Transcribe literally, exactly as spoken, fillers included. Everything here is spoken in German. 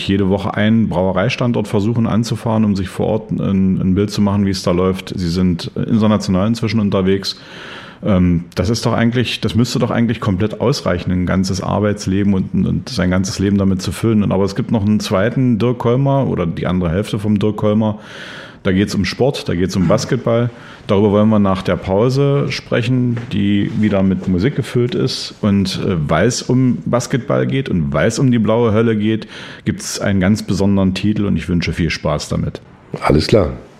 ich, jede Woche einen Brauereistandort versuchen anzufahren, um sich vor Ort ein, ein Bild zu machen, wie es da läuft. Sie sind international inzwischen unterwegs. Das ist doch eigentlich, das müsste doch eigentlich komplett ausreichen, ein ganzes Arbeitsleben und, und sein ganzes Leben damit zu füllen. Aber es gibt noch einen zweiten Dirk Kolmer oder die andere Hälfte vom Dirk Kolmer. Da geht es um Sport, da geht es um Basketball. Darüber wollen wir nach der Pause sprechen, die wieder mit Musik gefüllt ist. Und äh, weil es um Basketball geht und weil es um die blaue Hölle geht, gibt es einen ganz besonderen Titel und ich wünsche viel Spaß damit. Alles klar.